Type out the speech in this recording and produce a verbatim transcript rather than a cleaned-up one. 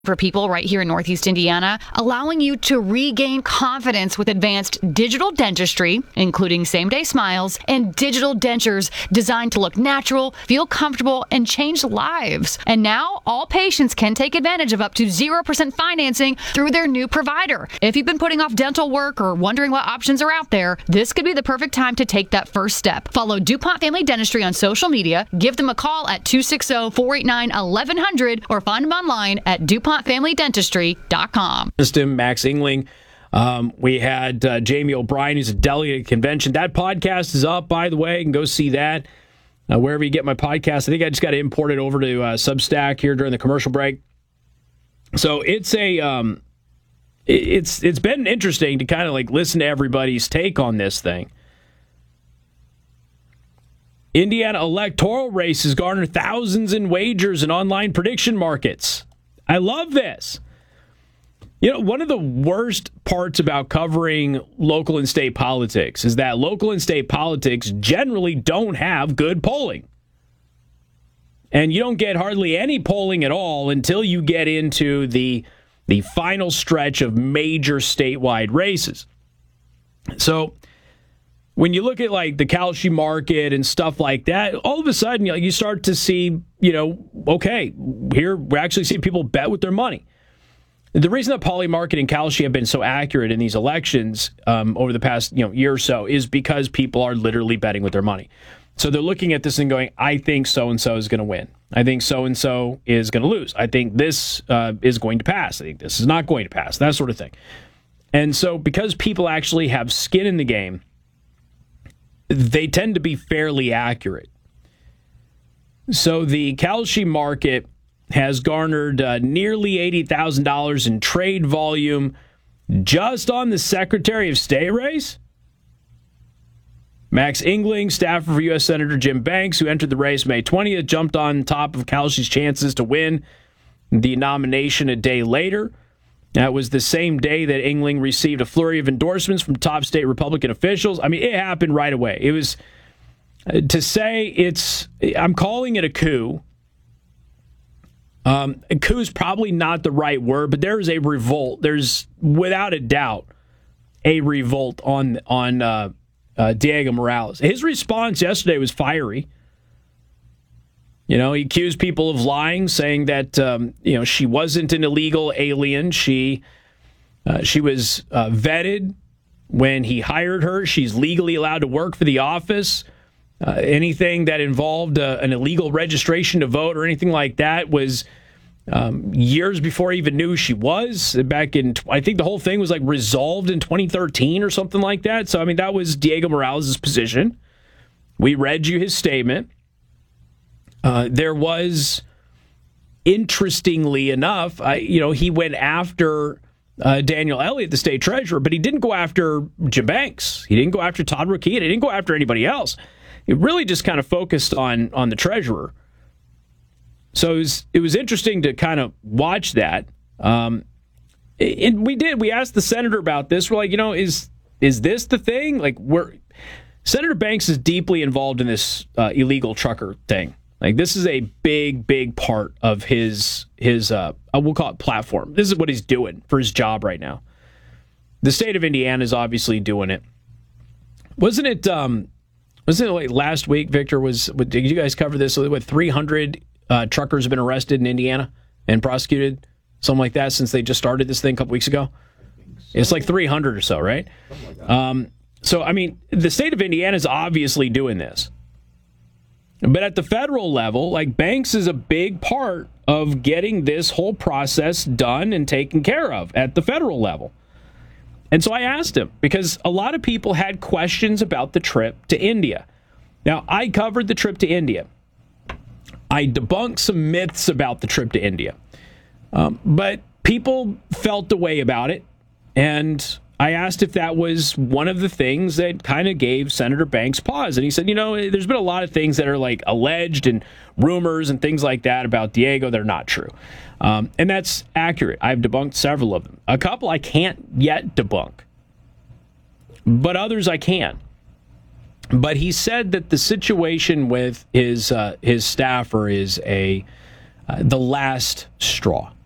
for people right here in Northeast Indiana, allowing you to regain confidence with advanced digital dentistry, including same-day smiles, and digital dentures designed to look natural, feel comfortable, and change lives. And now, all patients can take advantage of up to zero percent financing through their new provider. If you've been putting off dental work or wondering what options are out there, this could be the perfect time to take that first step. Follow DuPont Family Dentistry on social media, give them a call at two six zero, four eight nine, one one zero zero, or find them online at DuPont family dentistry dot com. System, Max Engling. Um, we had uh, Jamie O'Brien, who's a delegate at convention. That podcast is up, by the way. You can go see that uh, wherever you get my podcast. I think I just got to import it over to uh, Substack here during the commercial break. So it's a um, it's it's been interesting to kind of like listen to everybody's take on this thing. Indiana electoral races garner thousands in wagers and online prediction markets. I love this. You know, one of the worst parts about covering local and state politics is that local and state politics generally don't have good polling. And you don't get hardly any polling at all until you get into the, the final stretch of major statewide races. So when you look at like the Kalshi market and stuff like that, all of a sudden you know, you start to see, you know, okay, here we actually see people bet with their money. The reason that Poly Market and Kalshi have been so accurate in these elections um, over the past you know year or so is because people are literally betting with their money. So they're looking at this and going, I think so-and-so is going to win. I think so-and-so is going to lose. I think this uh, is going to pass. I think this is not going to pass, that sort of thing. And so because people actually have skin in the game, they tend to be fairly accurate. So the Kalshi market has garnered uh, nearly eighty thousand dollars in trade volume just on the Secretary of State race. Max Engling, staffer for U S Senator Jim Banks, who entered the race May twentieth, jumped on top of Kalshi's chances to win the nomination a day later. That was the same day that Engling received a flurry of endorsements from top state Republican officials. I mean, it happened right away. It was, uh, to say it's, I'm calling it a coup. Um, a coup is probably not the right word, but there is a revolt. There's, without a doubt, a revolt on, on uh, uh, Diego Morales. His response yesterday was fiery. You know, he accused people of lying, saying that, um, you know, she wasn't an illegal alien. She uh, she was uh, vetted when he hired her. She's legally allowed to work for the office. Uh, anything that involved uh, an illegal registration to vote or anything like that was um, years before he even knew she was. Back in, I think the whole thing was like resolved in twenty thirteen or something like that. So, I mean, that was Diego Morales' position. We read you his statement. Uh, there was, interestingly enough, uh, you know, he went after uh, Daniel Elliott, the state treasurer, but he didn't go after Jim Banks. He didn't go after Todd Rokita. He didn't go after anybody else. He really just kind of focused on on the treasurer. So it was, it was interesting to kind of watch that. Um, and we did. We asked the senator about this. We're like, you know, is is this the thing? Like, we're Senator Banks is deeply involved in this uh, illegal trucker thing. Like, this is a big, big part of his, his uh, we'll call it platform. This is what he's doing for his job right now. The state of Indiana is obviously doing it. Wasn't it, um, wasn't it like last week, Victor, was, did you guys cover this? What, three hundred uh, truckers have been arrested in Indiana and prosecuted? Something like that since they just started this thing a couple weeks ago? So. It's like three hundred or so, right? Like um, so, I mean, the state of Indiana is obviously doing this. But at the federal level, like, Banks is a big part of getting this whole process done and taken care of at the federal level. And so I asked him, because a lot of people had questions about the trip to India. Now, I covered the trip to India. I debunked some myths about the trip to India. Um, but people felt the way about it. And I asked if that was one of the things that kind of gave Senator Banks pause. And he said, you know, there's been a lot of things that are like alleged and rumors and things like that about Diego that are not true. Um, and that's accurate. I've debunked several of them. A couple I can't yet debunk, but others I can. But he said that the situation with his uh, his staffer is a uh, the last straw.